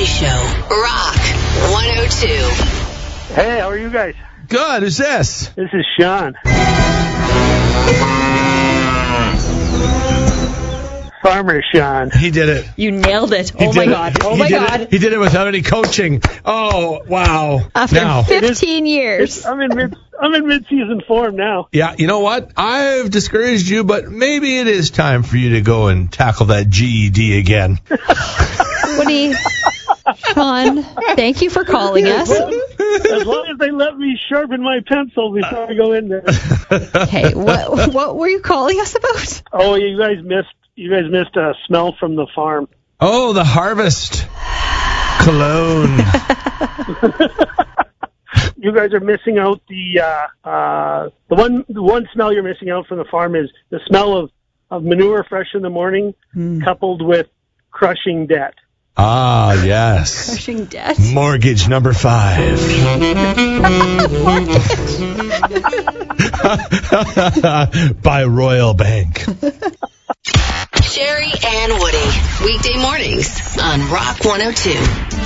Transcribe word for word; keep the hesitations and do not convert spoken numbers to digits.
Woody Show. Rock one oh two. Hey, how are you guys? Good. Who's this? This is Sean. Farmer Sean. He did it. You nailed it. He Oh, my did God. it. Oh, He my did God. It. He did it without any coaching. Oh, wow. After now. fifteen years. I'm in mid. I'm in mid-season form now. Yeah, you know what? I've discouraged you, but maybe it is time for you to go and tackle that G E D again. Woody, Sean, thank you for calling us. As long as they let me sharpen my pencil before I go in there. Okay, what what were you calling us about? Oh, you guys missed. You guys missed a smell from the farm. Oh, the harvest cologne. You guys are missing out the uh, uh, the one the one smell you're missing out from the farm is the smell of, of manure fresh in the morning, mm. coupled with crushing debt. Ah, yes. Crushing debt. Mortgage number five. By Royal Bank. Jerry and Woody. Weekday mornings on Rock one oh two.